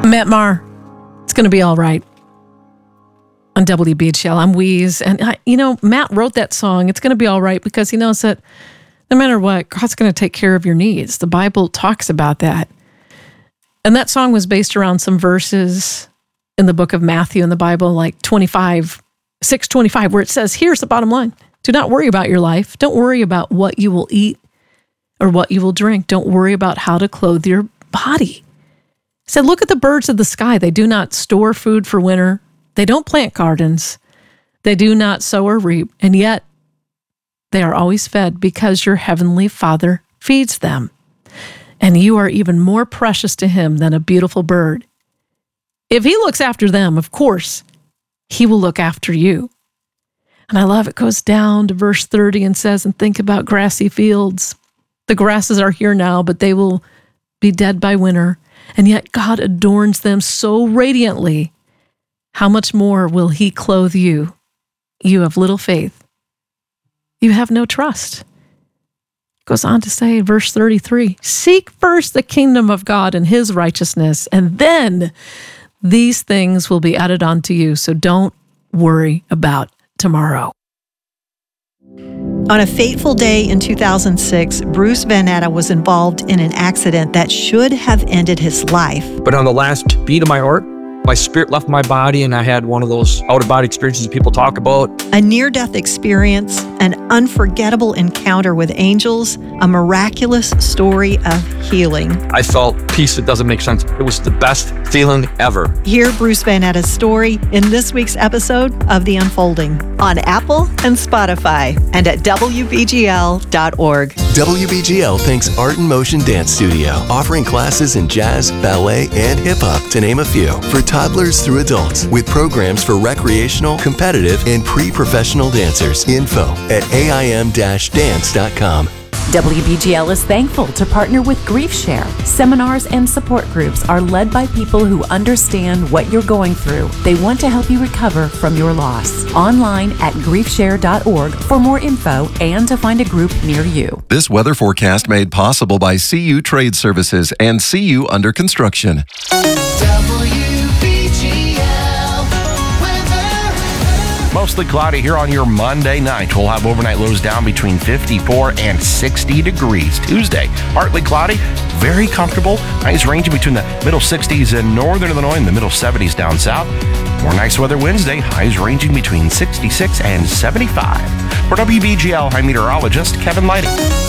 Matt Maher, It's Gonna Be All Right. On WBGL, I'm Wheeze. And, Matt wrote that song, It's Gonna Be All Right, because he knows that no matter what, God's going to take care of your needs. The Bible talks about that. And that song was based around some verses in the book of Matthew in the Bible, like 6:25, where it says, here's the bottom line. Do not worry about your life. Don't worry about what you will eat or what you will drink. Don't worry about how to clothe your body. He said, look at the birds of the sky. They do not store food for winter. They don't plant gardens. They do not sow or reap. And yet they are always fed because your heavenly Father feeds them. And you are even more precious to him than a beautiful bird. If he looks after them, of course, he will look after you. And I love it goes down to verse 30 and says, and think about grassy fields. The grasses are here now, but they will be dead by winter. And yet God adorns them so radiantly. How much more will he clothe you? You have little faith. You have no trust. Goes on to say, verse 33, seek first the kingdom of God and his righteousness, and then these things will be added onto you. So don't worry about tomorrow. On a fateful day in 2006, Bruce Van Natta was involved in an accident that should have ended his life. But on the last beat of my heart, my spirit left my body and I had one of those out-of-body experiences people talk about. A near-death experience, an unforgettable encounter with angels, a miraculous story of healing. I felt peace that doesn't make sense. It was the best feeling ever. Hear Bruce Van Natta's story in this week's episode of The Unfolding on Apple and Spotify and at WBGL.org. WBGL thanks Art in Motion Dance Studio, offering classes in jazz, ballet, and hip-hop, to name a few, for toddlers through adults, with programs for recreational, competitive, and pre-professional dancers. Info at aim-dance.com. WBGL is thankful to partner with GriefShare. Seminars and support groups are led by people who understand what you're going through. They want to help you recover from your loss. Online at griefshare.org for more info and to find a group near you. This weather forecast made possible by CU Trade Services and CU Under Construction. Mostly cloudy here on your Monday night. We'll have overnight lows down between 54 and 60 degrees. Tuesday, partly cloudy, very comfortable. Highs ranging between the middle 60s in northern Illinois and the middle 70s down south. More nice weather Wednesday, highs ranging between 66 and 75. For WBGL, I'm meteorologist Kevin Lighting.